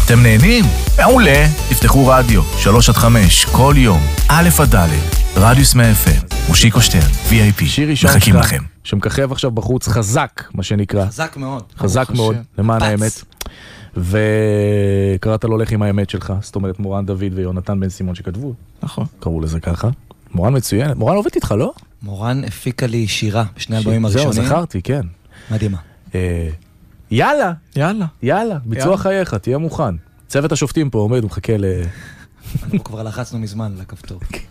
אתם נהנים? מעולה. תפתחו רדיו, 3-5, כל יום, א' עד ד', רדיוס מ-FM, מושיקו שטרן, VIP, מחכים לכם. שמככב עכשיו בחוץ חזק, מה שנקרא. חזק מאוד. חזק מאוד, למען האמת. וקראת לו לך עם האמת שלך, זאת אומרת מורן דוד ויונתן בן סימון שכתבו. נכון. קראו לזה ככה. מורן מצוין. מורן עובד איתך, לא? מורן הפיקה לי שירה בשני אלבומים הראשונים. זהו, זכרתי, כן. מדהימה. יאללה. יאללה. יאללה, ביצוע חייך, תהיה מוכן. צוות השופטים פה עומד, הוא מחכה אנחנו כבר לחצנו מזמן לכפתור.